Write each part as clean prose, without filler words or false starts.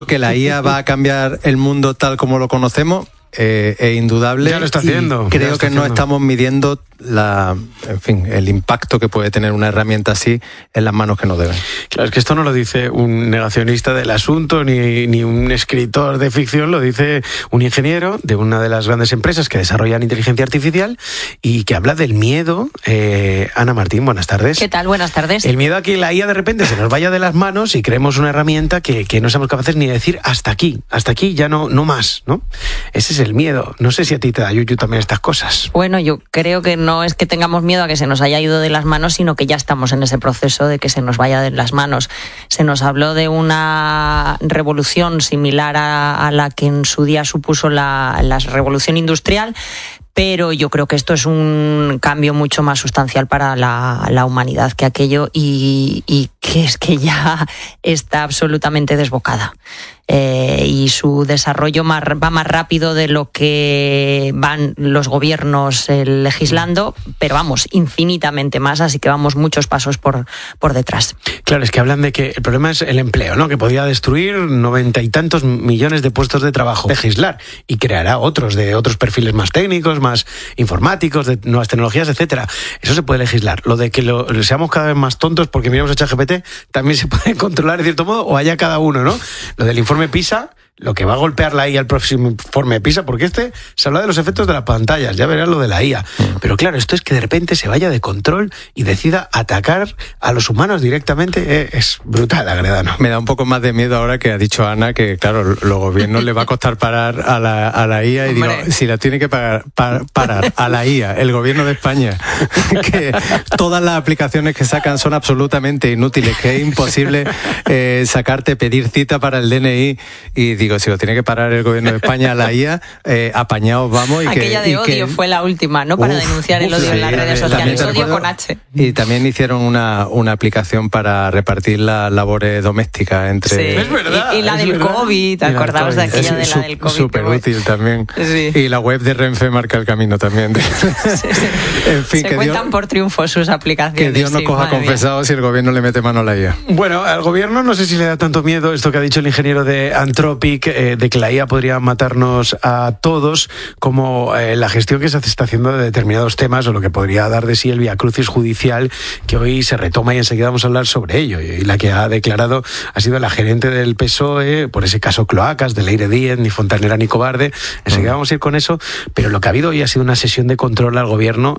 Que la IA va a cambiar el mundo tal como lo conocemos es indudable. Ya lo está haciendo. Creo que no estamos midiendo el impacto que puede tener una herramienta así en las manos que nos deben. Claro, es que esto no lo dice un negacionista del asunto ni un escritor de ficción, lo dice un ingeniero de una de las grandes empresas que desarrollan inteligencia artificial y que habla del miedo. Ana Martín, buenas tardes. ¿Qué tal? Buenas tardes. El miedo a que la IA de repente se nos vaya de las manos y creemos una herramienta que no somos capaces ni de decir hasta aquí, ya no más, ¿no? Ese es el miedo. No sé si a ti te da yuyu también estas cosas. Bueno, yo creo que no es que tengamos miedo a que se nos haya ido de las manos, sino que ya estamos en ese proceso de que se nos vaya de las manos. Se nos habló de una revolución similar a la que en su día supuso la revolución industrial, pero yo creo que esto es un cambio mucho más sustancial para la humanidad que aquello y que es que ya está absolutamente desbocada. Y su desarrollo va más rápido de lo que van los gobiernos legislando, pero vamos, infinitamente más, así que vamos muchos pasos por detrás. Claro, es que hablan de que el problema es el empleo, ¿no? Que podría destruir 90 y tantos millones de puestos de trabajo. Legislar y creará otros de otros perfiles más técnicos, más informáticos, de nuevas tecnologías, etcétera. Eso se puede legislar. Lo de que seamos cada vez más tontos porque miramos a ChatGPT también se puede controlar de cierto modo, o haya cada uno, ¿no? Lo del informe PISA, lo que va a golpear la IA al próximo informe PISA, porque se habla de los efectos de las pantallas, ya verás lo de la IA. Pero claro, esto es que de repente se vaya de control y decida atacar a los humanos directamente. Es brutal, Agredano. Me da un poco más de miedo ahora que ha dicho Ana que, claro, los gobiernos le va a costar parar a la IA y digo, si la tiene que parar a la IA, el gobierno de España, que todas las aplicaciones que sacan son absolutamente inútiles, que es imposible pedir cita para el DNI y digo, si lo tiene que parar el gobierno de España a la IA, apañados vamos. Aquella de odio fue la última, ¿no? Para denunciar el odio en las redes sociales. Odio con H. Y también hicieron una aplicación para repartir las labores domésticas entre... Sí. Es verdad. Y la del COVID, ¿te acordabas de aquella de la del COVID? Súper útil también. Sí. Y la web de Renfe marca el camino también. Sí. En fin, se cuentan por triunfo sus aplicaciones. Que Dios nos coja confesado si el gobierno le mete mano a la IA. Bueno, al gobierno no sé si le da tanto miedo esto que ha dicho el ingeniero de Anthropic, de que la IA podría matarnos a todos, como la gestión que se está haciendo de determinados temas o lo que podría dar de sí el viacrucis judicial que hoy se retoma y enseguida vamos a hablar sobre ello. Y la que ha declarado ha sido la gerente del PSOE por ese caso Cloacas, de Leire Díez, ni fontanera ni cobarde. Enseguida vamos a ir con eso, pero lo que ha habido hoy ha sido una sesión de control al gobierno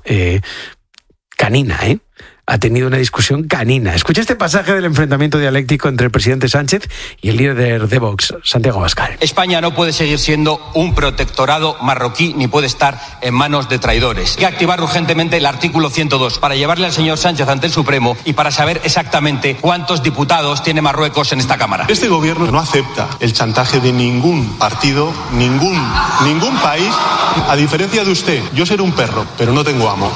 canina, Ha tenido una discusión canina. Escucha este pasaje del enfrentamiento dialéctico entre el presidente Sánchez y el líder de Vox, Santiago Abascal. España no puede seguir siendo un protectorado marroquí ni puede estar en manos de traidores. Hay que activar urgentemente el artículo 102 para llevarle al señor Sánchez ante el Supremo y para saber exactamente cuántos diputados tiene Marruecos en esta Cámara. Este gobierno no acepta el chantaje de ningún partido, ningún país. A diferencia de usted, yo seré un perro, pero no tengo amo.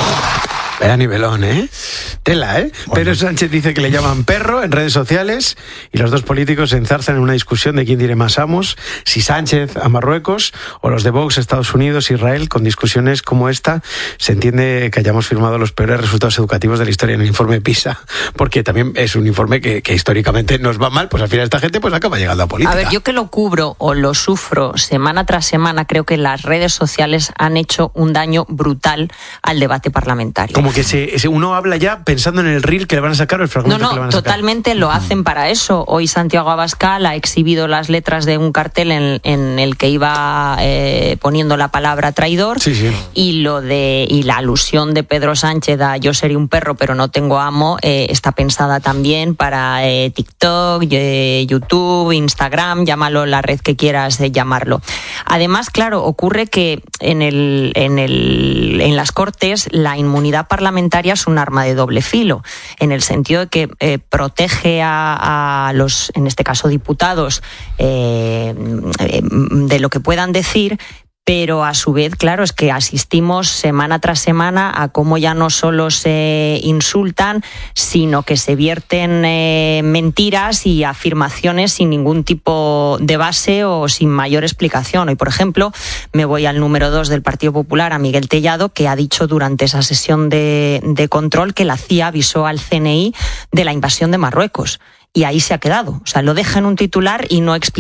Vaya nivelón, Tela, Bueno. Pedro Sánchez dice que le llaman perro en redes sociales y los dos políticos se enzarzan en una discusión de quién tiene más amos, si Sánchez a Marruecos o los de Vox a Estados Unidos, Israel. Con discusiones como esta se entiende que hayamos firmado los peores resultados educativos de la historia en el informe PISA, porque también es un informe que históricamente nos va mal, pues al final esta gente pues acaba llegando a política. A ver, yo que lo cubro o lo sufro semana tras semana, creo que las redes sociales han hecho un daño brutal al debate parlamentario. Como que uno habla ya pensando en el reel que le van a sacar o el fragmento que le van a sacar. Totalmente lo hacen para eso. Hoy Santiago Abascal ha exhibido las letras de un cartel en el que iba poniendo la palabra traidor. Sí. Y la alusión de Pedro Sánchez a yo seré un perro pero no tengo amo está pensada también para TikTok, YouTube, Instagram, llámalo la red que quieras llamarlo. Además, claro, ocurre que en las Cortes la inmunidad parlamentaria es un arma de doble filo, en el sentido de que protege a los, en este caso, diputados de lo que puedan decir, pero a su vez, claro, es que asistimos semana tras semana a cómo ya no solo se insultan, sino que se vierten mentiras y afirmaciones sin ningún tipo de base o sin mayor explicación. Hoy, por ejemplo, me voy al número 2 del Partido Popular, a Miguel Tellado, que ha dicho durante esa sesión de control que la CIA avisó al CNI de la invasión de Marruecos. y ahí se ha quedado. O sea, lo deja en un titular y no explica